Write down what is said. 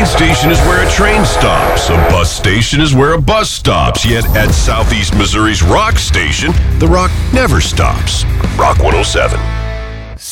station is where a train stops. A bus station is where a bus stops. Yet at Southeast Missouri's Rock Station, the rock never stops. Rock 107.